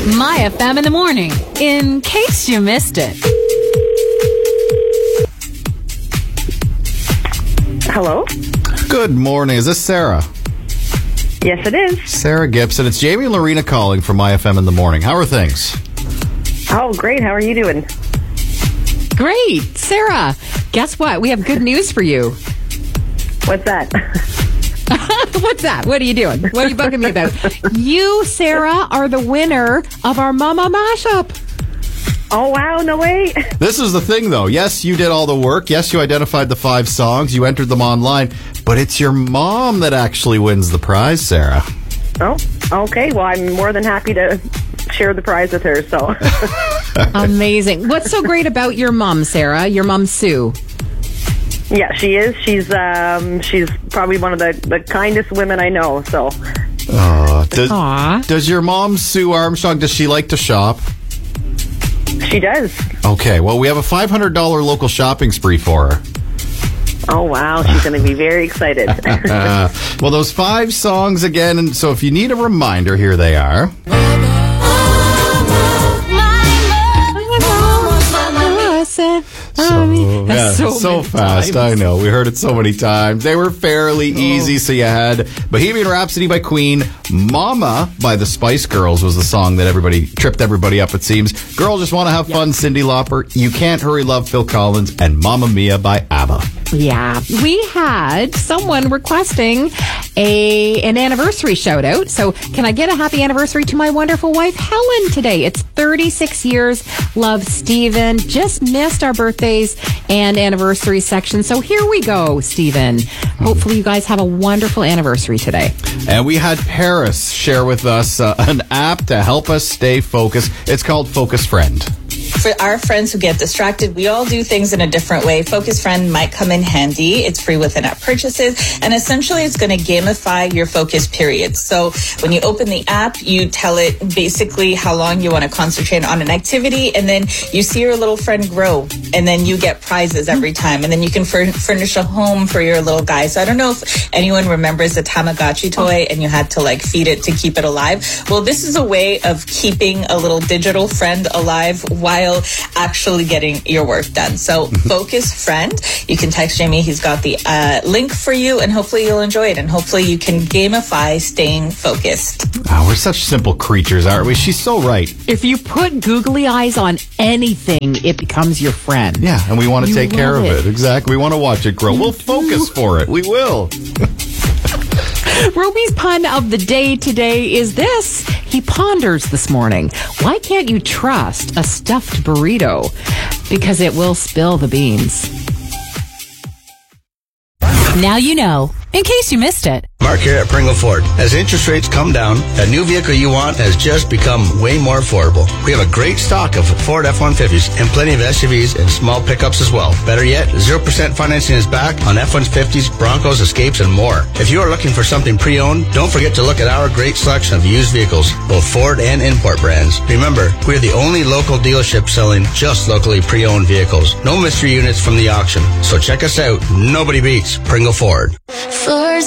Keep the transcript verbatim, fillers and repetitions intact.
My F M in the morning, in case you missed it. Hello? Good morning. Is this Sarah? Yes, it is. Sarah Gibson. It's Jamie and Lorena calling from My F M in the morning. How are things? Oh, great. How are you doing? Great. Sarah, guess what? We have good news for you. What's that? What's that? What are you doing? What are you bugging me about? You, Sarah, are the winner of our Mama Mashup. Oh, wow. No way. This is the thing, though. Yes, you did all the work. Yes, you identified the five songs. You entered them online. But it's your mom that actually wins the prize, Sarah. Oh, okay. Well, I'm more than happy to share the prize with her, so. Amazing. What's so great about your mom, Sarah? Your mom, Sue? Yeah, she is. She's um, she's probably one of the, the kindest women I know, so. Oh, does, Aw. does your mom, Sue Armstrong, does she like to shop? She does. Okay, well, we have a five hundred dollars local shopping spree for her. Oh, wow. She's going to be very excited. Uh, well, those five songs again, and so if you need a reminder, here they are. So, yeah, so so many fast. times. I know. We heard it so many times. They were fairly easy. So you had Bohemian Rhapsody by Queen, Mama by the Spice Girls was the song that everybody tripped everybody up, it seems. Girl Just Want to Have Fun, Cyndi Lauper, You Can't Hurry Love, Phil Collins, and Mamma Mia by ABBA. Yeah, we had someone requesting a an anniversary shout out. So can I get a happy anniversary to my wonderful wife, Helen, today? It's thirty-six years. Love, Stephen. Just missed our birthdays and anniversary section. So here we go, Stephen. Hopefully you guys have a wonderful anniversary today. And we had Paris share with us uh, an app to help us stay focused. It's called Focus Friend. For our friends who get distracted, we all do things in a different way. Focus Friend might come in handy. It's free with in-app purchases, and essentially it's going to gamify your focus periods. So when you open the app, you tell it basically how long you want to concentrate on an activity, and then you see your little friend grow, and then you get prizes every time, and then you can fur- furnish a home for your little guy. So I don't know if anyone remembers the Tamagotchi toy, and you had to like feed it to keep it alive. Well, this is a way of keeping a little digital friend alive while actually getting your work done. So Focus Friend, you can text Jamie. He's got the uh, link for you, and hopefully you'll enjoy it, and hopefully you can gamify staying focused. Oh, we're such simple creatures, aren't we? She's so right. If you put googly eyes on anything, it becomes your friend. Yeah, and we want to You take care of love it. it. Exactly. We want to watch it grow. We'll focus for it. We will. Roby's pun of the day today is this. He ponders this morning. Why can't you trust a stuffed burrito? Because it will spill the beans. Now you know, in case you missed it. Mark here at Pringle Ford. As interest rates come down, that new vehicle you want has just become way more affordable. We have a great stock of Ford F one fifties and plenty of S U Vs and small pickups as well. Better yet, zero percent financing is back on F one fifties, Broncos, Escapes, and more. If you are looking for something pre-owned, don't forget to look at our great selection of used vehicles, both Ford and import brands. Remember, we're the only local dealership selling just locally pre-owned vehicles. No mystery units from the auction. So check us out. Nobody beats Pringle Ford. For